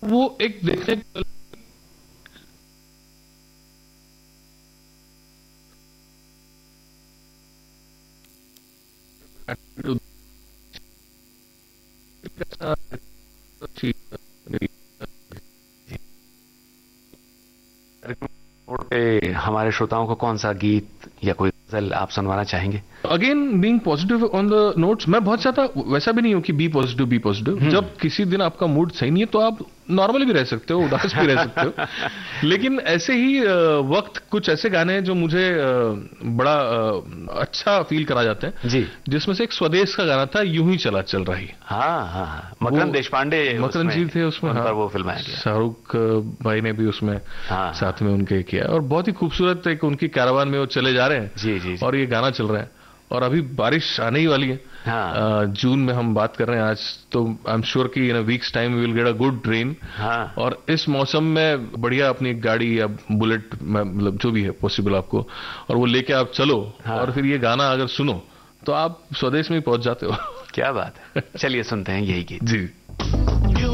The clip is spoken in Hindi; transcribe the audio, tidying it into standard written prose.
वो एक देखने पे हमारे श्रोताओं को कौन सा गीत या कोई गजल आप सुनवाना चाहेंगे? Again being positive on the notes, मैं बहुत ज्यादा वैसा भी नहीं हूं कि बी पॉजिटिव। जब किसी दिन आपका मूड सही नहीं है तो आप नॉर्मली भी रह सकते हो, उदास भी रह सकते हो। लेकिन ऐसे ही वक्त कुछ ऐसे गाने हैं जो मुझे बड़ा अच्छा फील करा जाते हैं जी। जिसमें से एक स्वदेश का गाना था, यूं ही चला चल रही। हाँ हाँ, मकरंद देशपांडे, मकरंद जी थे उसमें। उन हाँ, पर वो फिल्माया गया। शाहरुख भाई ने भी उसमें हाँ, साथ में उनके किया, और बहुत ही खूबसूरत एक उनकी कैरावान में वो चले जा रहे हैं। जी जी जी। और ये गाना चल रहा है, और अभी बारिश आने ही वाली है। हाँ जून में हम बात कर रहे हैं आज, तो आई एम श्योर कि इन अ weeks time we will get a good rain. हाँ। और इस मौसम में बढ़िया अपनी गाड़ी या बुलेट, मतलब जो भी है पॉसिबल आपको, और वो लेके आप चलो। हाँ। और फिर ये गाना अगर सुनो तो आप स्वदेश में ही पहुंच जाते हो। क्या बात है। चलिए सुनते हैं यही गीत। जी।